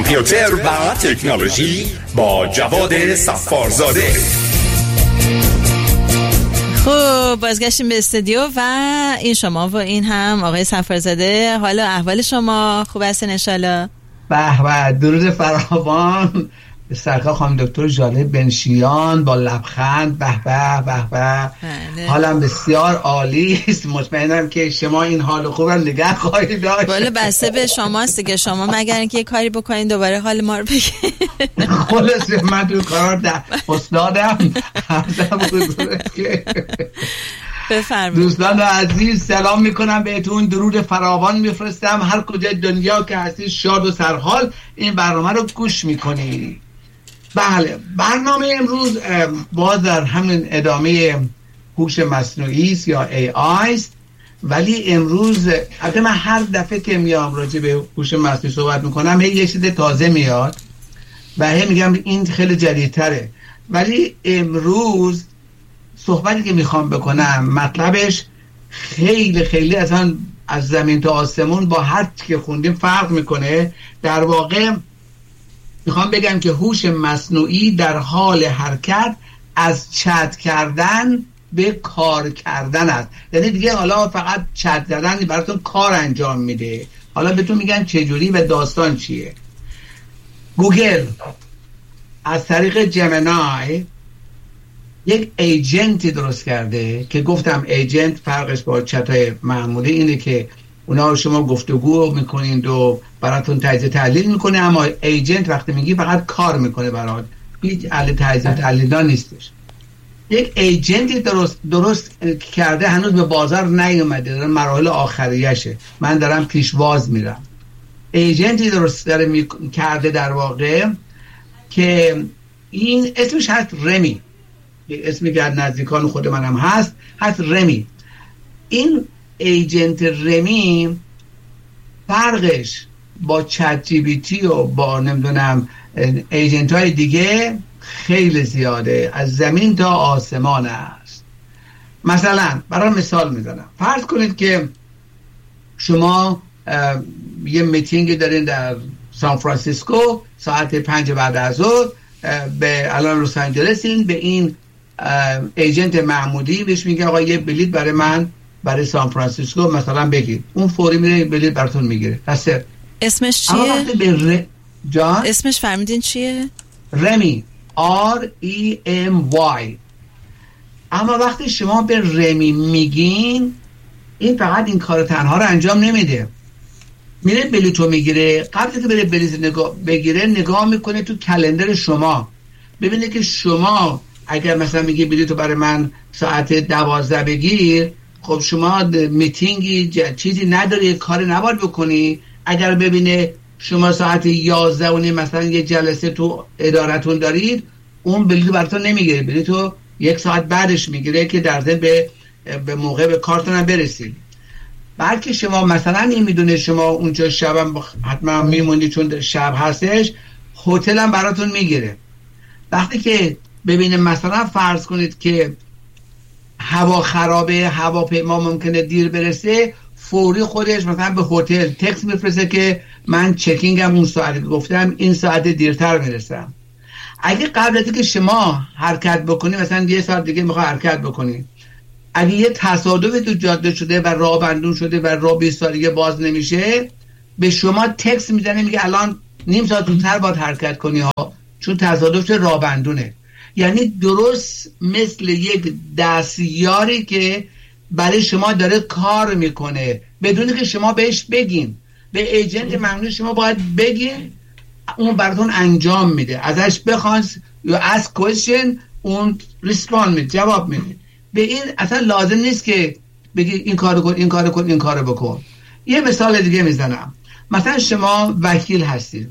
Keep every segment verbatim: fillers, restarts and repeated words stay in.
کامپیوتر و تکنولوژی با جواد صفارزاده. خب بازگشتیم به استودیو و این شما و این هم آقای صفارزاده. حالا احوال شما خوب هستن انشالله؟ به به، درود فراوان به سرکار خانم دکتر ژاله بنشیان با لبخند. به به به به، حالم بسیار عالی است. مطمئنم که شما این حال خوبم نگه خواهید داشت. بالا بسته به شماست دیگه، شما مگر اینکه یه کاری بکنین دوباره حال ما رو بگید. خلاصه من تو کار در استادم همزم که بفرمایید. دوستان عزیز سلام میکنم بهتون، درود فراوان میفرستم. هر کجای دنیا که هستید شاد و سرحال این برنامه رو گوش میکنید. بله، برنامه امروز باز در همین ادامه هوش مصنوعی است یا ای آی است، ولی امروز البته من هر دفعه که میام راجع به هوش مصنوعی صحبت میکنم هی یه چیز تازه میاد و هی میگم این خیلی جدیدتره، ولی امروز صحبتی که میخوام بکنم مطلبش خیلی خیلی اصلا از زمین تا آسمون با هر چی که خوندیم فرق میکنه. در واقع میخوام بگم که هوش مصنوعی در حال حرکت از چت کردن به کار کردن است. یعنی دیگه حالا فقط چت زدن براتون کار انجام میده. حالا بهتون میگن چجوری و داستان چیه. گوگل از طریق جمینای یک ایجنتی درست کرده که گفتم ایجنت فرقش با چتای معمولی اینه که اونا رو شما گفتگو میکنید و براتون تجزیه تحلیل میکنه، اما ایجنت وقتی میگی فقط کار میکنه برات، هیچ اهل تجزیه تحلیل نیستش. یک ایجنتی درست درست کرده، هنوز به بازار نیومده، در مراحل آخریشه، من دارم پیشواز میرم. ایجنتی درست داره می... کرده در واقع که این اسمش هست رمی، اسمی که از نزدیکان خود منم هست هست رمی. این ایجنت رمی فرقش با چت جی پی تی و با نمیدونم ایجنت های دیگه خیلی زیاده، از زمین تا آسمان است. مثلا برای مثال میزنم، فرض کنید که شما یه میتینگ دارین در سان فرانسیسکو ساعت پنج بعد از ظهر، به الان لس آنجلسین، به این ایجنت معمولی بهش میگه آقا یه بلیط برای من برای سان فرانسیسکو مثلا بگیر، اون فوری میره بلیط براتون میگیره. پس اسمش چیه؟ ر... جان؟ اسمش فرمودین چیه؟ رمی، آر ای ام وای. اما وقتی شما به رمی میگین این فقط این کار تنها رو انجام نمیده، میره بلیطو میگیره، قبل که بره بلیط نگاه بگیره نگاه میکنه تو کلندر شما، ببینه که شما اگر مثلا میگه بلیطو برای من ساعت دوازده بگیر، خب شما میتینگی چیزی نداری، کاری نباید بکنی. اگر ببینه شما ساعت یازده و نیم مثلا یه جلسه تو ادارتون دارید، اون بلیطو براتون نمیگیره، بلیطو یک ساعت بعدش میگیره که در ضمن به به موقع به کارتون هم برسید. بلکه شما مثلا این میدونه شما اونجا شبم حتما میمونید چون شب هستش، هتل هم براتون میگیره. وقتی که ببینه مثلا فرض کنید که هوا خرابه، هواپیما ممکنه دیر برسه، فوری خودش مثلا به هتل تکست میفرسته که من چکینگم اون ساعت گفتم این ساعت دیرتر میرسم. اگه قبل از که شما حرکت بکنی، مثلا یه ساعت دیگه میخوای حرکت بکنی، اگه یه تصادف تو جاده شده و راه بندون شده و راه بیست دیگه باز نمیشه، به شما تکست میزنه میگه الان نیم ساعت زودتر باید حرکت کنی ها، چون تصادف راه بندونه. یعنی درست مثل یک دستیاری که برای شما داره کار میکنه بدون که شما بهش بگین. به ایجنت معمولی شما باید بگین، اون براتون انجام میده. ازش بخوان یا ask question، اون ریسپاند میده، جواب میده. به این اصلا لازم نیست که بگی این کارو کن این کارو کن این کارو بکن. یه مثال دیگه میزنم. مثلا شما وکیل هستید،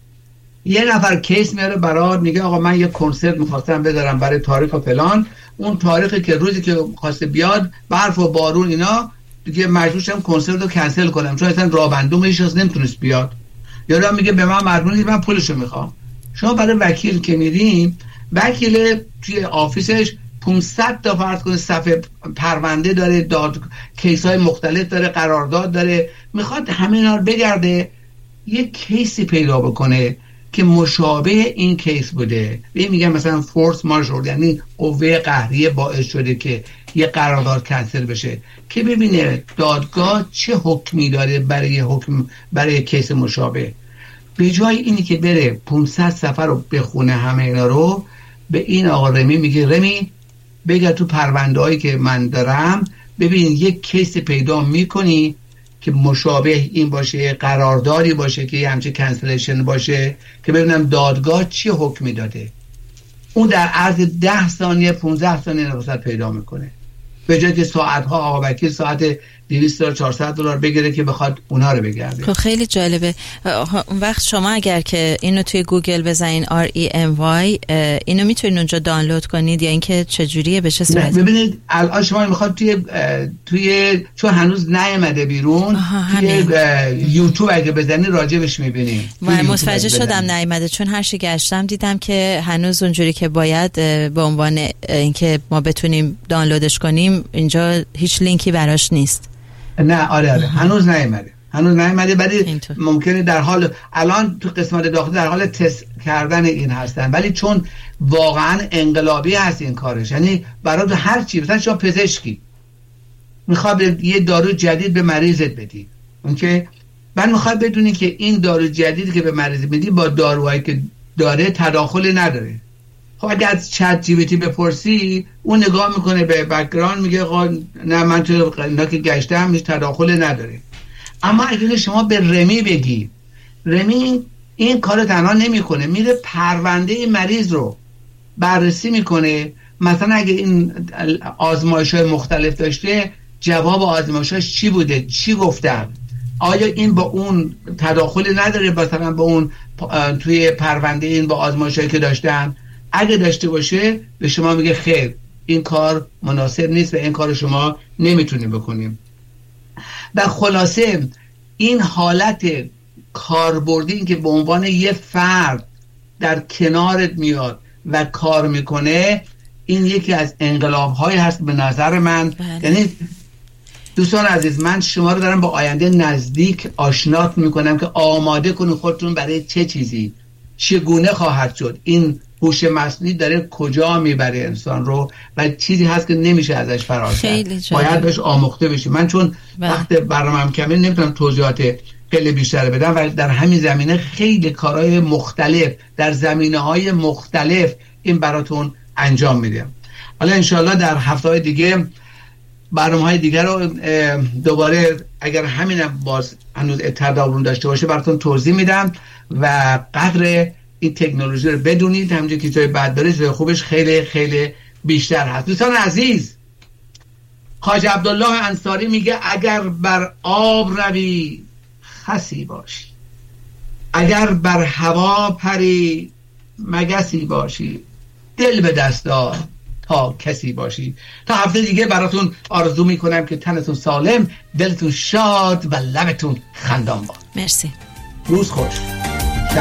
یه نفر کیس میاره برات، میگه آقا من یه کنسرت میخواستم بذارم برای تاریخ و فلان، اون تاریخی که روزی که خواسته بیاد برف و بارون اینا دیگه مجبور شدم کنسرت رو کنسل کنم چون اصلا راه بندومش اصلا نمیتونست بیاد. یارو میگه به من مجبور نیست، من پولشو میخوام. شما برای وکیل که میریم، وکیل توی آفیسش پانصد تا فرض کنه صفحه پرونده داره، داد کیس‌های مختلف داره، قرارداد داره، میخواد همه اینا رو بگرده یک کیسی پیدا بکنه که مشابه این کیس بوده، به میگن مثلا فورس ماژور، یعنی قوه قهریه باعث شده که یه قرارداد کنسل بشه، که ببینه دادگاه چه حکمی داره برای حکم برای کیس مشابه. به جای اینی که بره پانصد صفحه رو بخونه همه اینا رو، به این آقا رمی میگه رمی بگه تو پرونده هایی که من دارم ببین یک کیس پیدا میکنی که مشابه این باشه، قراردادی باشه که یه همچه کنسلیشن باشه، که ببینم دادگاه چی حکمی داده. اون در عرض ده ثانیه پانزده ثانیه نفست پیدا میکنه، به جای که ساعتها آقا وکیل ساعت دویست دلار چهارصد دلار بگیره که بخواد اونها رو بگرده. خب خیلی جالبه. اون وقت شما اگر که اینو توی گوگل بزنین آر ای ام وای اینو میتونین اونجا دانلود کنید یا اینکه چجوریه بشه صورت؟ ببینید الان شما میخواد توی توی چون هنوز نیامده بیرون توی یوتیوب اگه بزنید راجبش میبینید. من متوجه شدم نیامده، چون هر چی گشتم دیدم که هنوز اونجوری که باید به عنوان اینکه ما بتونیم دانلودش کنیم اینجا هیچ لینکی براش نیست. نه آره آره هنوز نیامده هنوز نیامده ولی ممکنه در حال الان تو قسمت داخلی در حال تست کردن این هستن، ولی چون واقعا انقلابی هست این کارش، یعنی برای هر چی، مثلا شما پزشکی میخواد یه دارو جدید به مریضت بدی، اون که من میخواد بدونی که این دارو جدیدی که به مریض میدی با داروهایی که داره تداخلی نداره. خب اگه از چت جی پی تی بپرسی اون نگاه میکنه به بک‌گراند میگه نه من تو اینا که گشتم هیچ تداخل نداره. اما اگه شما به رمی بگی، رمی این کار تنها نمیکنه، میره پرونده مریض رو بررسی میکنه، مثلا اگه این آزمایش‌های مختلف داشته جواب آزمایش‌هاش چی بوده، چی گفتن، آیا این با اون تداخلی نداره مثلا با اون توی پرونده این با آزمایش‌هایی که داشتن. اگه داشته باشه به شما میگه خیر این کار مناسب نیست و این کار شما نمیتونیم بکنیم. و خلاصه این حالت کاربردی، این که به عنوان یه فرد در کنارت میاد و کار میکنه، این یکی از انقلاب هایی هست به نظر من. یعنی دوستان عزیز، من شما رو دارم با آینده نزدیک آشنات میکنم که آماده کنید خودتون برای چه چیزی، چگونه خواهد شد. این هوش مصنوعی داره کجا میبره انسان رو و چیزی هست که نمیشه ازش فرار کرد، باید بهش آموخته بشی. من چون بله. وقت برنامه‌ام کمه نمیتونم توضیحات خیلی بیشتر بدم و در همین زمینه خیلی کارهای مختلف در زمینه‌های مختلف این براتون انجام میدم. حالا انشالله در هفته‌های دیگه برنامه‌های دیگر رو دوباره اگر همینم باز هنوز تداوم داشته باشه براتون توضیح میدم و قدر این تکنولوژی رو بدونید، همونجوری که جای بعد داره جای خوبش خیلی خیلی بیشتر هست. دوستان عزیز، خواجه عبدالله انصاری میگه اگر بر آب روی خسی باشی، اگر بر هوا پری مگسی باشی، دل به دست دار تا کسی باشی. تا هفته دیگه براتون آرزو میکنم که تنتون سالم، دلتون شاد و لبتون خندان باد. مرسی. روز خوش.